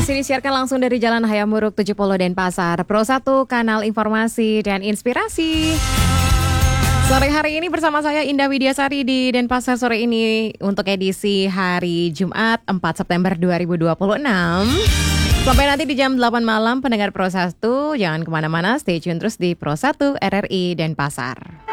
Masih disiarkan langsung dari Jalan Hayamuruk 70 Denpasar, Pro 1, kanal informasi dan inspirasi. Sore hari ini bersama saya Indah Widiasari di Denpasar sore ini untuk edisi hari Jumat 4 September 2026. Sampai nanti di jam 8 malam pendengar Pro 1, jangan kemana-mana, stay tune terus di Pro 1 RRI Denpasar.